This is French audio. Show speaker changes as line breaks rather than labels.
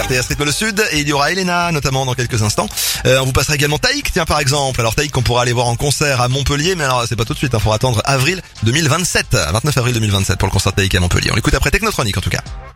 RTS Rythme le Sud, et il y aura Elena notamment dans quelques instants. On vous passera également Taïk, tiens par exemple. Alors Taïk qu'on pourra aller voir en concert à Montpellier, mais alors c'est pas tout de suite, faut attendre avril 2027, 29 avril 2027 pour le concert Taïk à Montpellier. On l'écoute après Technotronic en tout cas.